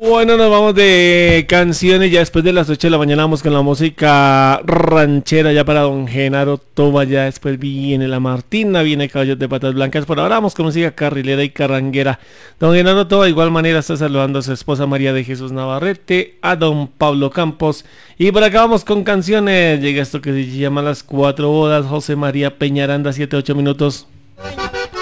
Bueno, nos vamos de canciones. Ya después de las 8 de la mañana vamos con la música ranchera ya para don Genaro Toba. Ya después viene la Martina, viene Caballos de Patas Blancas. Por ahora vamos con música carrilera y carranguera. Don Genaro Toba de igual manera está saludando a su esposa María de Jesús Navarrete, a don Pablo Campos. Y por acá vamos con canciones. Llega esto que se llama Las Cuatro Bodas, José María Peñaranda, 7-8 minutos.